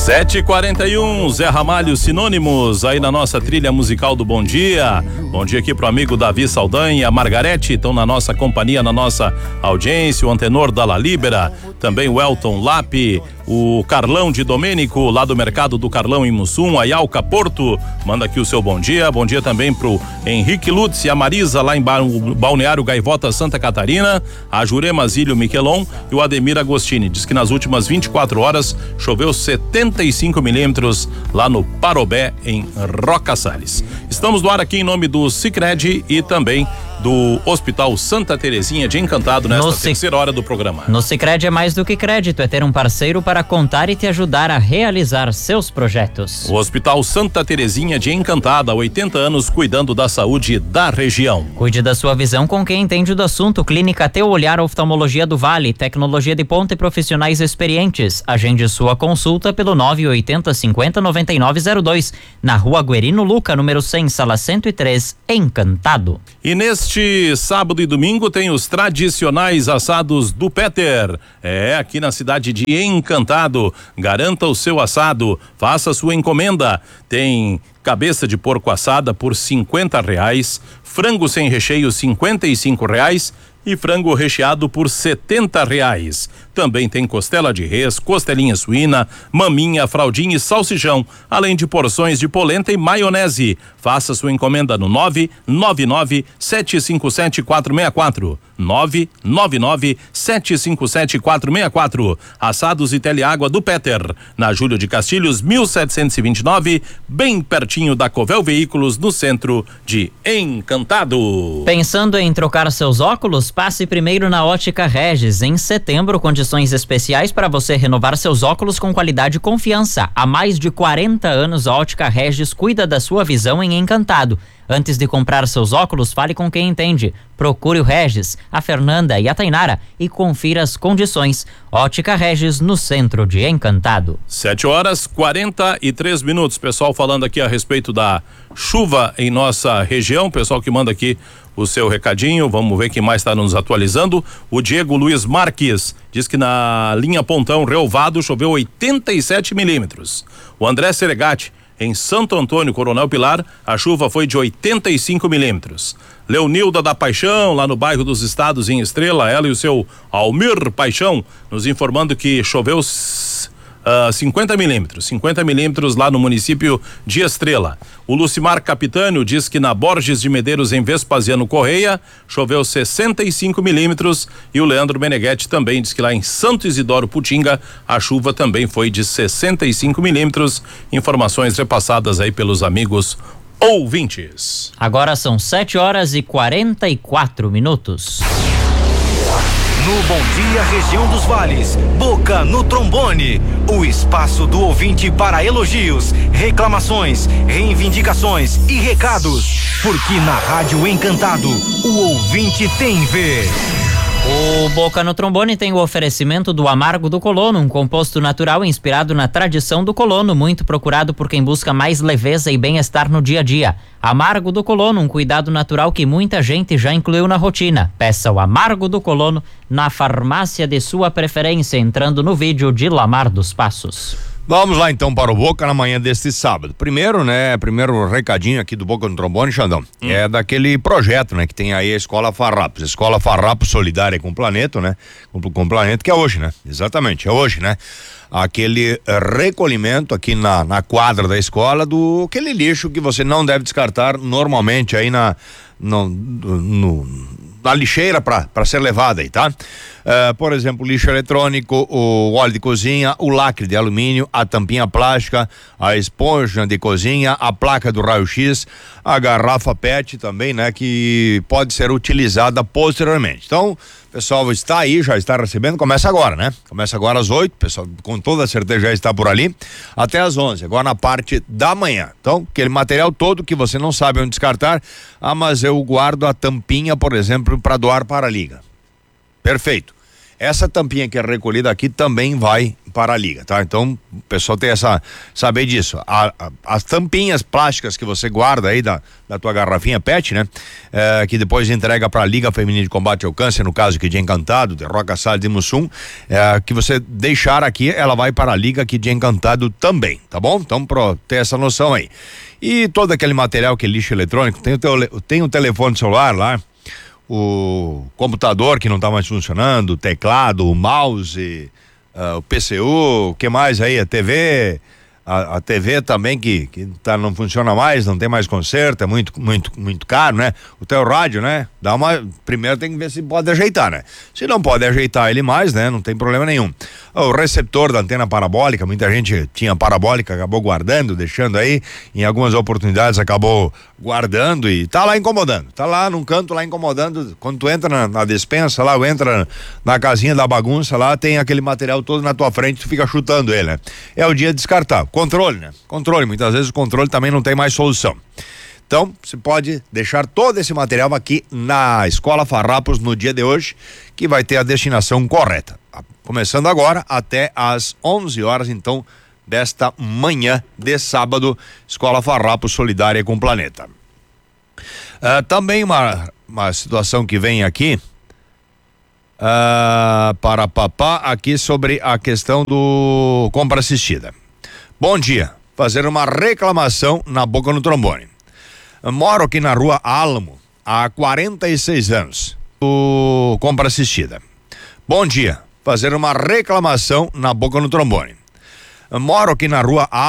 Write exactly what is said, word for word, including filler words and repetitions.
sete e quarenta e um, Zé Ramalho, Sinônimos, aí na nossa trilha musical do Bom Dia. Bom dia aqui pro amigo Davi Saldanha, a Margarete, estão na nossa companhia, na nossa audiência, o Antenor da La Libera, também o Elton Lape, o Carlão de Domênico, lá do Mercado do Carlão em Mussum, a Yalca Porto, manda aqui o seu bom dia. Bom dia também pro Henrique Lutz e a Marisa, lá em Balneário Gaivota, Santa Catarina, a Jurema Zílio Miquelon e o Ademir Agostini. Diz que nas últimas vinte e quatro horas choveu setenta e cinco milímetros lá no Parobé, em Roca Salles. Estamos no ar aqui em nome do Sicredi e também do Hospital Santa Terezinha de Encantado nesta no terceira hora do programa. No Sicredi é mais do que crédito, é ter um parceiro para contar e te ajudar a realizar seus projetos. O Hospital Santa Terezinha de Encantado, há oitenta anos, cuidando da saúde da região. Cuide da sua visão com quem entende do assunto. Clínica Teu Olhar Oftalmologia do Vale, tecnologia de ponta e profissionais experientes. Agende sua consulta pelo nove oito zero cinco zero nove nove zero dois, na Rua Guerino Luca, número cem, sala cento e três, Encantado. E neste sábado e domingo tem os tradicionais assados do Peter. É, aqui na cidade de Encantado. Garanta o seu assado, faça a sua encomenda. Tem cabeça de porco assada por cinquenta reais, frango sem recheio cinquenta e cinco reais e frango recheado por setenta reais. Também tem costela de res, costelinha suína, maminha, fraldinha e salsichão, além de porções de polenta e maionese. Faça sua encomenda no nove nove nove sete cinco sete quatro seis quatro. nove nove nove sete cinco sete quatro seis quatro. Assados e Teleágua do Peter, na Júlio de Castilhos, mil setecentos e vinte e nove, bem pertinho da Covel Veículos, no centro de Encantado. Pensando em trocar seus óculos? Passe primeiro na Ótica Regis. Em setembro, condições especiais para você renovar seus óculos com qualidade e confiança. Há mais de quarenta anos, a Ótica Regis cuida da sua visão em Encantado. Antes de comprar seus óculos, fale com quem entende. Procure o Regis, a Fernanda e a Tainara e confira as condições. Ótica Regis, no centro de Encantado. sete horas quarenta e três minutos. Pessoal falando aqui a respeito da chuva em nossa região. Pessoal que manda aqui o seu recadinho. Vamos ver quem mais está nos atualizando. O Diego Luiz Marques diz que na linha Pontão Relvado choveu oitenta e sete milímetros. O André Seregatti, em Santo Antônio, Coronel Pilar, a chuva foi de oitenta e cinco milímetros. Leonilda da Paixão, lá no bairro dos Estados, em Estrela, ela e o seu Almir Paixão, nos informando que choveu uh, cinquenta milímetros, cinquenta milímetros lá no município de Estrela. O Lucimar Capitânio diz que na Borges de Medeiros, em Vespasiano Correia, choveu sessenta e cinco milímetros, e o Leandro Meneghetti também diz que lá em Santo Isidoro Putinga a chuva também foi de sessenta e cinco milímetros. Informações repassadas aí pelos amigos ouvintes. Agora são sete horas e quarenta e quatro minutos. No Bom Dia Região dos Vales, Boca no Trombone, o espaço do ouvinte para elogios, reclamações, reivindicações e recados, porque na Rádio Encantado, o ouvinte tem vez. O Boca no Trombone tem o oferecimento do Amargo do Colono, um composto natural inspirado na tradição do colono, muito procurado por quem busca mais leveza e bem-estar no dia a dia. Amargo do Colono, um cuidado natural que muita gente já incluiu na rotina. Peça o Amargo do Colono na farmácia de sua preferência, entrando no vídeo de Lamar dos Passos. Vamos lá então para o Boca na manhã deste sábado. Primeiro, né, primeiro recadinho aqui do Boca no Trombone, Xandão, hum. é daquele projeto, né, que tem aí a Escola Farrapos, Escola Farrapos Solidária com o Planeta, né, com, com o Planeta, que é hoje, né, exatamente, é hoje, né, aquele recolhimento aqui na, na quadra da escola do aquele lixo que você não deve descartar normalmente aí na, no, no, na lixeira para ser levada aí, tá? Uh, por exemplo, lixo eletrônico, o óleo de cozinha, o lacre de alumínio, a tampinha plástica, a esponja de cozinha, a placa do raio-x, a garrafa P E T também, né? Que pode ser utilizada posteriormente. Então, o pessoal está aí, já está recebendo, começa agora, né? Começa agora às oito, o pessoal com toda certeza já está por ali, até às onze, agora na parte da manhã. Então, aquele material todo que você não sabe onde descartar, ah, mas eu guardo a tampinha, por exemplo, para doar para a Liga. Perfeito. Essa tampinha que é recolhida aqui também vai para a liga, tá? Então o pessoal tem essa, saber disso. A, a, as tampinhas plásticas que você guarda aí da, da tua garrafinha pet, né? É, que depois entrega para a Liga Feminina de Combate ao Câncer, no caso aqui de Encantado, de Roca Salles de Mussum, é, que você deixar aqui, ela vai para a Liga aqui de Encantado também, tá bom? Então, pra ter essa noção aí. E todo aquele material que é lixo eletrônico, tem o, teu, tem o telefone celular lá, o computador que não tá mais funcionando, o teclado, o mouse, uh, o P C U, o que mais aí, a T V, a, a T V também que, que tá, não funciona mais, não tem mais conserto, é muito, muito, muito caro, né? O teu rádio, né? Dá uma, primeiro tem que ver se pode ajeitar, né? Se não pode ajeitar ele mais, né? Não tem problema nenhum. O receptor da antena parabólica, muita gente tinha parabólica, acabou guardando, deixando aí, em algumas oportunidades acabou guardando e tá lá incomodando, tá lá num canto lá incomodando. Quando tu entra na, na despensa lá, ou entra na casinha da bagunça lá, tem aquele material todo na tua frente, tu fica chutando ele, né? É o dia de descartar. Controle, né? Controle, muitas vezes o controle também não tem mais solução. Então, você pode deixar todo esse material aqui na Escola Farrapos no dia de hoje, que vai ter a destinação correta. Começando agora até às onze horas, então, desta manhã de sábado, Escola Farrapos Solidária com o Planeta. Uh, também uma, uma situação que vem aqui, uh, para papá, aqui sobre a questão do compra assistida. Bom dia, fazer uma reclamação na Boca no Trombone. Eu moro aqui na rua Álamo há quarenta e seis anos. O compra assistida. Bom dia, fazer uma reclamação na Boca no Trombone. Eu moro aqui na rua Álamo